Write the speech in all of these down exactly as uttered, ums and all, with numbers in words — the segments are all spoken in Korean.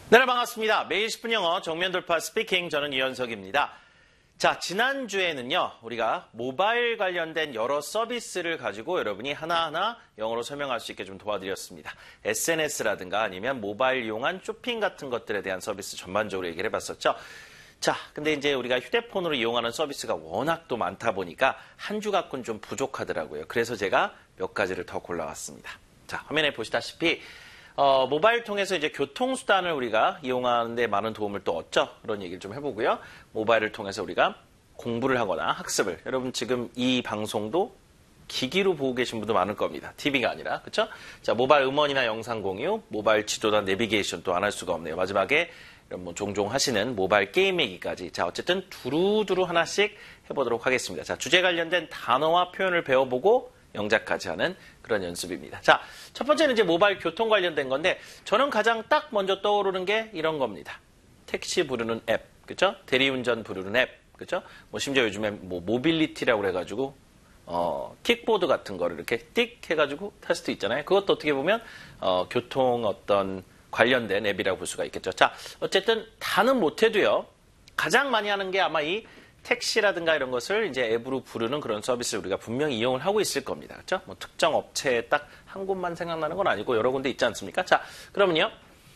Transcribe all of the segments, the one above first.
네, 반갑습니다. 매일 십 분 영어 정면 돌파 스피킹, 저는 이현석입니다. 자, 지난주에는요, 우리가 모바일 관련된 여러 서비스를 가지고 여러분이 하나하나 영어로 설명할 수 있게 좀 도와드렸습니다. 에스엔에스라든가 아니면 모바일 이용한 쇼핑 같은 것들에 대한 서비스 전반적으로 얘기를 해봤었죠. 자, 근데 이제 우리가 휴대폰으로 이용하는 서비스가 워낙 또 많다 보니까 한 주 갖고는 좀 부족하더라고요. 그래서 제가 몇 가지를 더 골라왔습니다. 자, 화면에 보시다시피 어, 모바일 통해서 이제 교통수단을 우리가 이용하는 데 많은 도움을 또 얻죠. 그런 얘기를 좀 해보고요. 모바일을 통해서 우리가 공부를 하거나 학습을, 여러분 지금 이 방송도 기기로 보고 계신 분도 많을 겁니다. 티비가 아니라, 그렇죠? 자, 모바일 음원이나 영상 공유, 모바일 지도나 내비게이션 또 안 할 수가 없네요. 마지막에 이런 뭐 종종 하시는 모바일 게임 얘기까지. 자, 어쨌든 두루두루 하나씩 해보도록 하겠습니다. 자, 주제 관련된 단어와 표현을 배워보고 영작까지 하는 그런 연습입니다. 자, 첫 번째는 이제 모바일 교통 관련된 건데, 저는 가장 딱 먼저 떠오르는 게 이런 겁니다. 택시 부르는 앱, 그죠? 대리운전 부르는 앱, 그죠? 뭐 심지어 요즘에 뭐 모빌리티라고 그래가지고 어, 킥보드 같은 거를 이렇게 띡 해가지고 탈 수도 있잖아요. 그것도 어떻게 보면 어, 교통 어떤 관련된 앱이라고 볼 수가 있겠죠. 자, 어쨌든 다는 못해도요, 가장 많이 하는 게 아마 이 택시라든가 이런 것을 이제 앱으로 부르는 그런 서비스를 우리가 분명히 이용을 하고 있을 겁니다. 그렇죠? 뭐 특정 업체에 딱 한 곳만 생각나는 건 아니고 여러 군데 있지 않습니까? 자, 그러면요.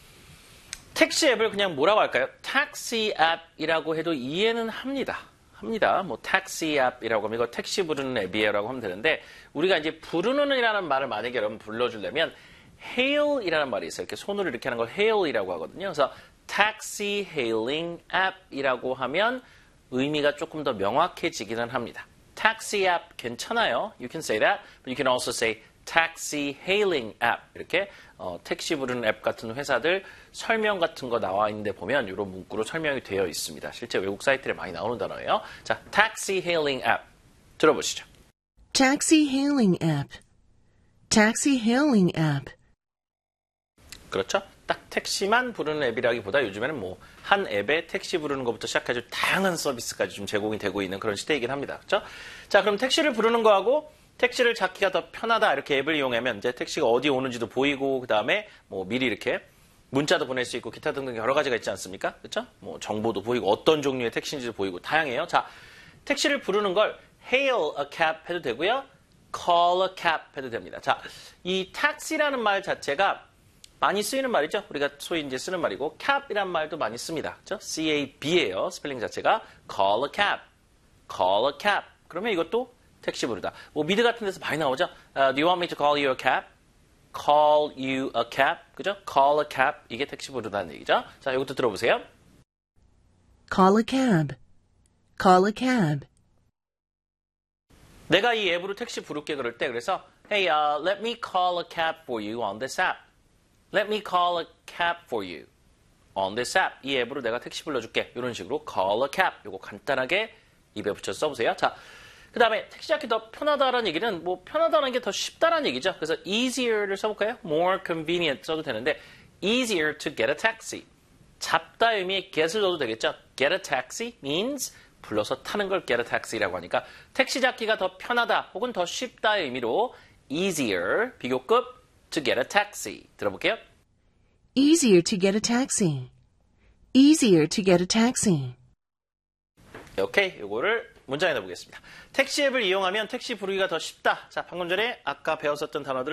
택시 앱을 그냥 뭐라고 할까요? 택시 앱이라고 해도 이해는 합니다. 합니다. 뭐 택시 앱이라고 하면 이거 택시 부르는 앱이에요라고 하면 되는데, 우리가 이제 부르는이라는 말을 만약에 여러분 불러주려면 hail이라는 말이 있어요. 이렇게 손으로 이렇게 하는 걸 hail이라고 하거든요. 그래서 taxi hailing app이라고 하면 의미가 조금 더 명확해지기는 합니다. taxi app 괜찮아요. You can say that, but you can also say taxi hailing app. 이렇게 어, 택시 부르는 앱 같은 회사들 설명 같은 거 나와 있는데 보면 이런 문구로 설명이 되어 있습니다. 실제 외국 사이트에 많이 나오는 단어예요. 자, taxi hailing app 들어보시죠. Taxi hailing app. Taxi hailing app. 그렇죠? 딱 택시만 부르는 앱이라기보다 요즘에는 뭐 한 앱에 택시 부르는 것부터 시작해서 다양한 서비스까지 좀 제공이 되고 있는 그런 시대이긴 합니다. 그렇죠? 자, 그럼 택시를 부르는 거하고 택시를 잡기가 더 편하다, 이렇게 앱을 이용하면 이제 택시가 어디 오는지도 보이고, 그 다음에 뭐 미리 이렇게 문자도 보낼 수 있고 기타 등등 여러 가지가 있지 않습니까? 그렇죠? 뭐 정보도 보이고 어떤 종류의 택시인지도 보이고 다양해요. 자, 택시를 부르는 걸 hail a cab 해도 되고요, call a cab 해도 됩니다. 자, 이 taxi라는 말 자체가 많이 쓰이는 말이죠. 우리가 소위 이제 쓰는 말이고, cab이란 말도 많이 씁니다. 그렇죠? C-A-B예요. 스펠링 자체가 call a cab, call a cab. 그러면 이것도 택시 부르다. 뭐 미드 같은 데서 많이 나오죠. Uh, do you want me to call you a cab? Call you a cab. 그죠? Call a cab. 이게 택시 부르다는 얘기죠. 자, 이것도 들어보세요. Call a cab. Call a cab. 내가 이 앱으로 택시 부를게 그럴 때, 그래서 Hey, uh, let me call a cab for you on this app. Let me call a cab for you on this app. 이 앱으로 내가 택시 불러줄게. 이런 식으로 call a cab. 이거 간단하게 입에 붙여서 써보세요. 자, 그 다음에 택시 잡기 더 편하다라는 얘기는 뭐 편하다는 게 더 쉽다라는 얘기죠. 그래서 easier를 써볼까요? more convenient 써도 되는데, easier to get a taxi. 잡다 의미의 get을 넣어도 되겠죠. get a taxi means 불러서 타는 걸 get a taxi라고 하니까 택시 잡기가 더 편하다 혹은 더 쉽다의 의미로 easier 비교급 to get a taxi. 들어볼게요. Easier to get a taxi. Easier to get a taxi. 오케이, 요거를 문장에 넣어보겠습니다. 택시 앱을 이용하면 택시 부르기가 더 쉽다. 자, 방금 전에 아까 배웠었던 단어들